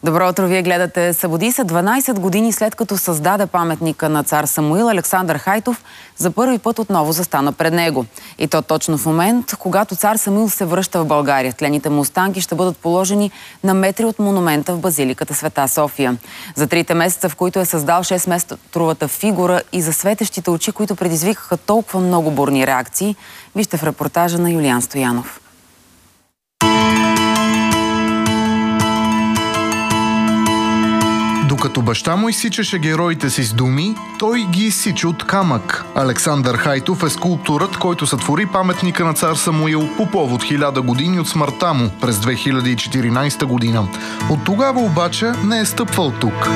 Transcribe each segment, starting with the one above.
Добро утро, вие гледате Събуди се. 12 години след като създаде паметника на цар Самуил, Александър Хайтов за първи път отново застана пред него. И то точно в момент, когато цар Самуил се връща в България. Тлените му останки ще бъдат положени на метри от монумента в базиликата Света София. За 3 месеца, в които е създал 6-метровата фигура и за светещите очи, които предизвикаха толкова много бурни реакции, вижте в репортажа на Юлиан Стоянов. Докато баща му изсичаше героите си с думи, той ги изсича от камък. Александър Хайтов е скулпторът, който сътвори паметника на цар Самуил по повод 1000 години от смъртта му през 2014 година. От тогава обаче не е стъпвал тук.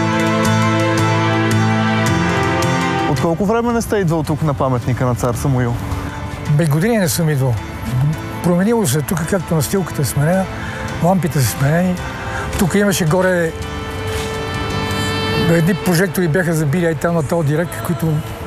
От колко време не сте идвал тук на паметника на цар Самуил? Без години не съм идвал. Променило се тук, както настилката е сменена, лампите са сменени. Тук имаше горе едни прожектори бяха забили и там на този директ, които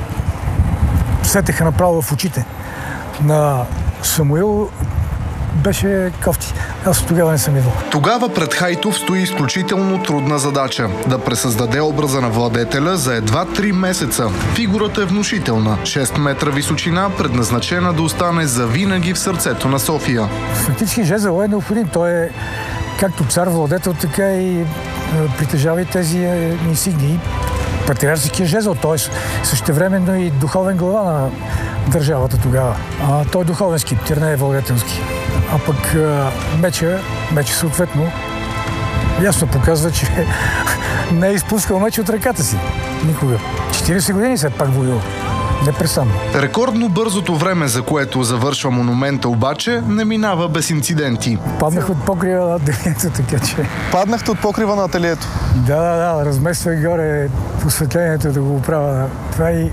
светеха направо в очите на Самуил. Беше кофти. Аз тогава не съм идвал. Тогава пред Хайтов стои изключително трудна задача – да пресъздаде образа на владетеля за едва 3 месеца. Фигурата е внушителна. 6 метра височина, предназначена да остане завинаги в сърцето на София. Фактически жезъл е необходим. Той е както цар владетел, така и притежава и тези инсигнии. Патриаршия жезъл, т.е. същевременно и духовен глава на държавата тогава. Той е духовен скиптер, не е владетелски. А пък меча съответно ясно показва, че не е изпускал меч от ръката си. Никога. 40 години след пак воюва. Непрестанно. Рекордно бързото време, за което завършва монумента, обаче не минава без инциденти. Паднах от покрива на ателието, така че... Паднахте от покрива на ателието? Да, размествах горе осветлението да го оправя. Това и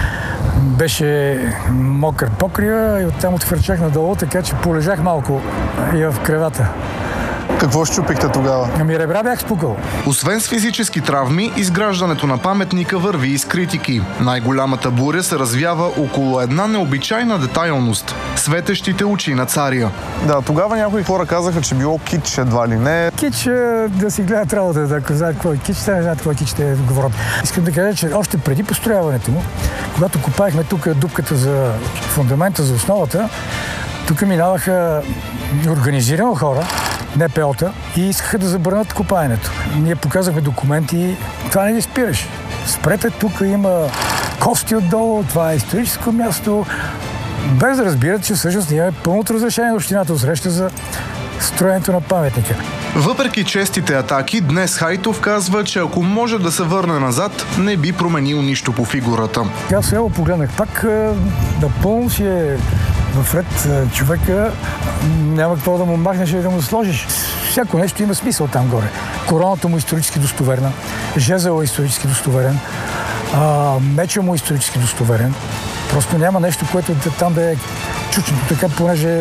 беше мокър покрива и оттам отхвърчах надолу, така че полежах малко и в кревата. Какво щупихте тогава? Ребра бях спукал. Освен с физически травми, изграждането на паметника върви и с критики. Най-голямата буря се развява около една необичайна детайлност – светещите очи на царя. Да, тогава някои хора казаха, че било кич едва ли не. Кич да си гледат работата, ако знаят какво е кич, те не знаят какво е кич, те говорят. Искам да кажа, че още преди построяването му, когато копаехме тук дупката за фундамента, за основата, тук минаваха организирано хора, НПО-та, и искаха да забранят копаенето. Ние показахме документи и това не ги спираше. Спрете, тук има кости отдолу, това е историческо място. Без да разбират, че всъщност ние пълното разрешение на общината усреща за строенето на паметника. Въпреки честите атаки, днес Хайтов казва, че ако може да се върне назад, не би променил нищо по фигурата. Аз сега погледнах пак, напълно си е в ред човека, няма какво да му махнеш и да му сложиш. Всяко нещо има смисъл там горе. Короната му е исторически достоверна, жезъл е исторически достоверен, меча му е исторически достоверен. Просто няма нещо, което там да е чучното, така, понеже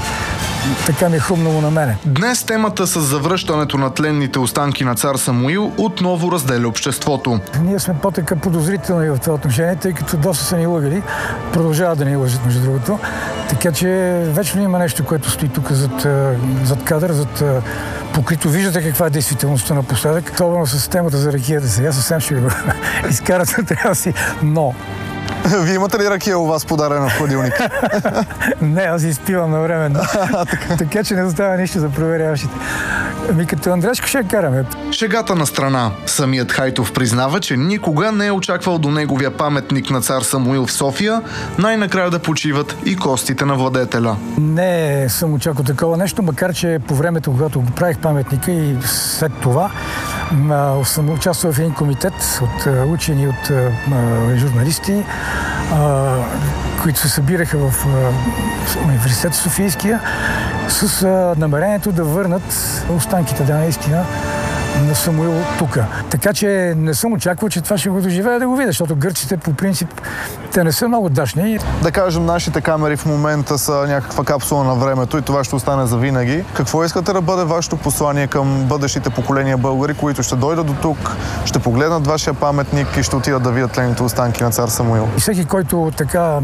така ми е хрумнало на мене. Днес темата с завръщането на тленните останки на цар Самуил отново разделя обществото. Ние сме по-така подозрителни в това отношение, тъй като доста са ни лъгали. Продължават да ни лъжат, между другото. Така че вечно има нещо, което стои тук зад кадър, покрито. Виждате каква е действителността напоследък. Особено с темата за ракията. Сега съвсем ще го изкарат на трябва си. Но Вие имате ли ракия у вас подарена в хладилника? Не, аз изпивам навременно. Така че не остава нищо за проверяващите. Като Андрешко ще караме. Шегата на страна. Самият Хайтов признава, че никога не е очаквал до неговия паметник на цар Самуил в София най-накрая да почиват и костите на владетеля. Не съм очаквал такова нещо, макар че по времето, когато го правих паметника и след това, съм участвал в един комитет от учени, от журналисти, които се събираха в университета Софийския с намерението да върнат останките, да, наистина, на Самуил тук. Така че не съм очаквал, че това ще го доживея да го видя, защото гърците по принцип те не са много дашни. Да кажем, нашите камери в момента са някаква капсула на времето и това ще остане за винаги. Какво искате да бъде вашето послание към бъдещите поколения българи, които ще дойдат до тук, ще погледнат вашия паметник и ще отидат да видят тленните останки на цар Самуил? И всеки, който така